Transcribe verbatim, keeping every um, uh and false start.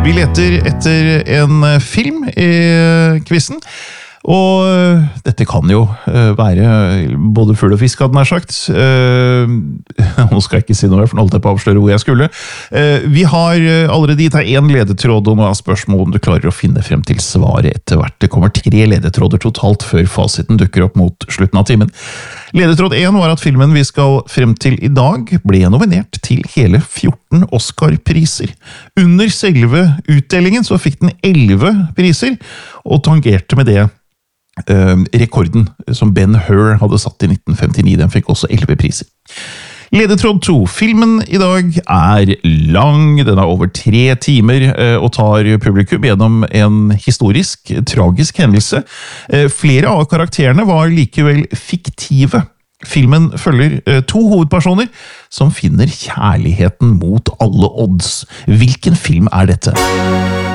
Vi leter etter en film i quizen, og dette kan jo være både fugl og fisk, hadde nær sagt. Nå skal jeg ikke si noe, for nå holdt jeg på å avsløre hvor jeg skulle. Vi har allerede gitt deg en ledetråd, og nå er spørsmålet om du klarer å finne frem til svaret etter hvert. Det kommer tre ledetråder totalt før fasiten dukker opp mot slutten av timen. Ledetråd én var at filmen vi skal frem til i dag ble nominert til hele fjorten Oscar-priser. Under selve utdelingen så fikk den elleve priser, og tangerte med det Uh, rekorden som Ben-Hur hadde satt i nitten femtini. Den fikk også elleve priser. Ledetråd to. Filmen i dag er lang, den er over tre timer uh, og tar publikum gjennom en historisk, tragisk hendelse. Uh, flere av karakterene var likevel fiktive. Filmen følger uh, to hovedpersoner som finner kjærligheten mot alle odds. Hvilken film er dette?